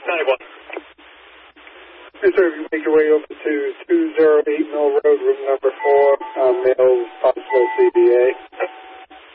91. Yes, sir. If you make your way over to 208 Mill Road, room number 4,